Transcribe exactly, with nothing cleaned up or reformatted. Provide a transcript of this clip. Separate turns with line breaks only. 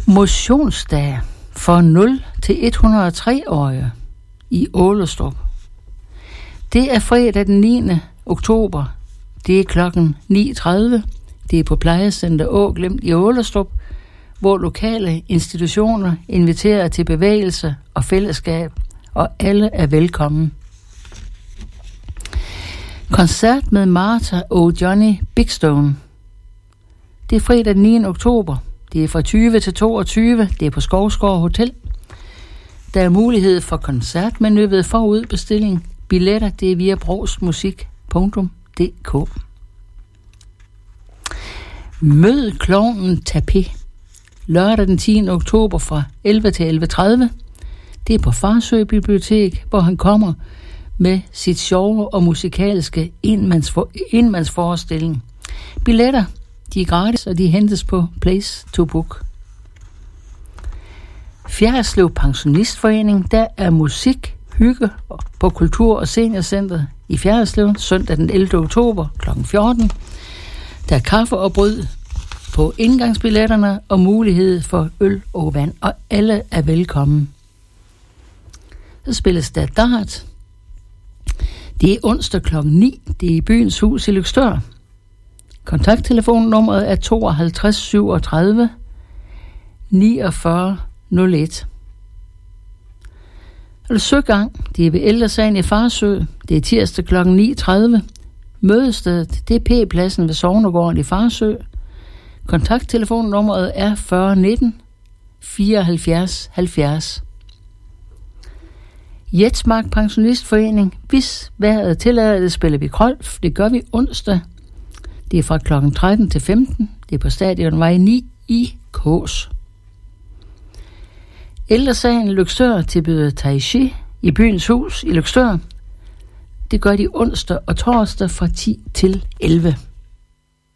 Motionsdag for nul til et hundrede og tre-årige i Ålestrup. Det er fredag den niende oktober. Det er klokken ni tredive. Det er på Plejecenter Åglemt i Ålestrup, hvor lokale institutioner inviterer til bevægelse og fællesskab, og alle er velkommen. Koncert med Martha og Johnny Bigstone. Det er fredag den niende oktober. Det er fra tyve til toogtyve. Det er på Skovsgård Hotel. Der er mulighed for koncert, men ved forudbestilling. Billetter, det er via brostmusik punktum d k. Mød klovnen Tapé. Lørdag den tiende oktober fra elleve til elleve tredive. Det er på Farsø Bibliotek, hvor han kommer med sit sjove og musikalske enmandsfor, enmandsforestilling. Billetter, de er gratis, og de hentes på Place to Book. Fjerritslev Pensionistforening, der er musik, hygge på Kultur- og Seniorcentret i Fjerritslev søndag den ellevte oktober klokken fjorten. Der er kaffe og brød på indgangsbilletterne og mulighed for øl og vand, og alle er velkommen. Så spilles der dart. Det er onsdag klokken ni. Det er i Byens Hus i Løgstør. Kontakttelefonnummeret er tooghalvtreds syvogtredive niogfyrre nul et. Eller søgang, det er ved Ældresagen i Farsø. Det er tirsdag klokken ni tredive. Mødestedet, det er P-pladsen ved Sognegården i Farsø. Kontakttelefonnummeret er fyrre nitten fireoghalvfjerds halvfjerds. Jetsmark Pensionistforening. Hvis vejret tillader det, spiller vi golf. Det gør vi onsdag. Det er fra klokken tretten til femten. Det er på Stadionvej ni i Kås. Ældresagen Løgstør tilbyder Tai Chi i Byens Hus i Løgstør. Det gør de onsdag og torsdag fra ti til elleve.